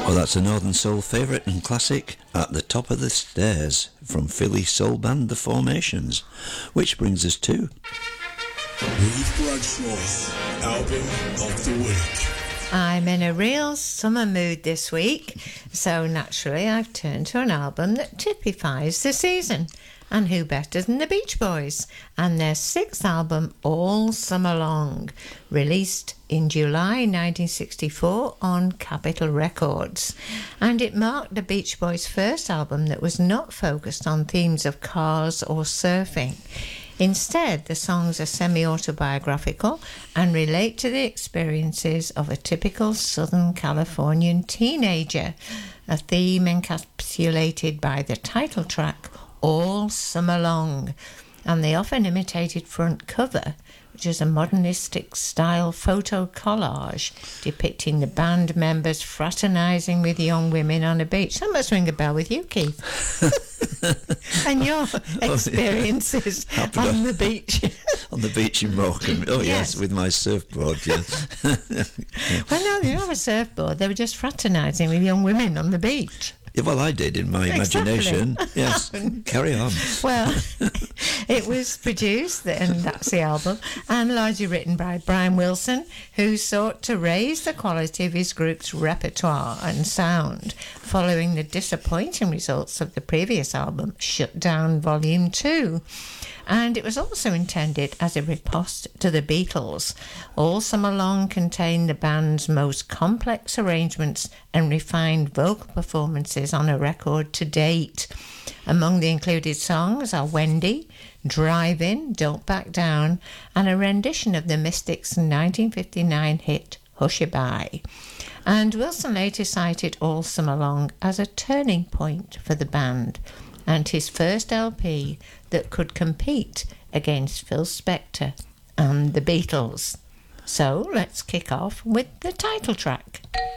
Well, that's a Northern Soul favourite and classic, At the Top of the Stairs, from Philly soul band The Formations, which brings us to... Ruth Bradshaw's Album of the Week. I'm in a real summer mood this week, so naturally I've turned to an album that typifies the season. And who better than the Beach Boys and their sixth album, All Summer Long, released in July 1964 on Capitol Records. And it marked the Beach Boys' first album that was not focused on themes of cars or surfing. Instead, the songs are semi-autobiographical and relate to the experiences of a typical Southern Californian teenager, a theme encapsulated by the title track, All Summer Long, and the often imitated front cover, which is a modernistic style photo collage depicting the band members fraternising with young women on a beach. That must ring a bell with you, Keith. And your experiences on the beach. On the beach in Morecambe. Oh, yes, with my surfboard, yes. Well, no, they don't have a surfboard. They were just fraternising with young women on the beach. Yeah, well, I did in my imagination. Yes, carry on. Well, it was produced, and that's the album, and largely written by Brian Wilson, who sought to raise the quality of his group's repertoire and sound following the disappointing results of the previous album, Shut Down Volume 2. And it was also intended as a riposte to the Beatles. All Summer Long contained the band's most complex arrangements and refined vocal performances on a record to date. Among the included songs are Wendy, Drive In, Don't Back Down, and a rendition of the Mystics' 1959 hit Hushabye. And Wilson later cited All Summer Long as a turning point for the band and his first LP that could compete against Phil Spector and the Beatles. So let's kick off with the title track.